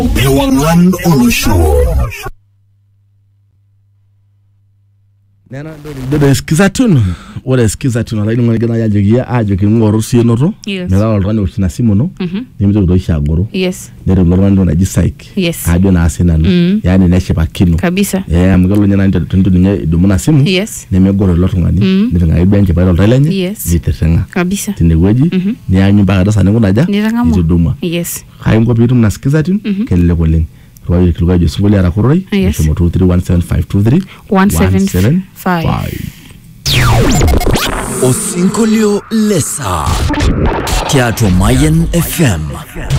Ewangan Olusho. Nana do skiza tunu wala skiza tunu la inu ngana yajogia ajoki ngoro sienoto mela olrani ukina simono nimzo do shagoro nere lorwando na jisaik ajo na asenano yani neshepa kino kabisa amgalo nyana ntundu nya idumuna simu nemegoro lotungani ndenga ibenje ba lorlenye nitesenga kabisa tineweji ni anyu baga dasa nengunaja izuduma haingo bitum na skiza tunu kelele koleng Roy Kilugajo Sungoli Arakuroi, Shomo 2317523175. Osinkolio Lesa Teatro Mayen FM.